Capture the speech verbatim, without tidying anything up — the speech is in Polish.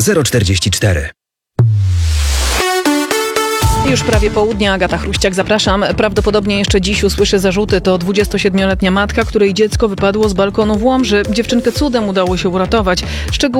zero czterdzieści cztery. Już prawie południe, Agata Chruściak, zapraszam. Prawdopodobnie jeszcze dziś usłyszy zarzuty. To dwudziestosiedmioletnia matka, której dziecko wypadło z balkonu w Łomży. Dziewczynkę cudem udało się uratować. Szczegóły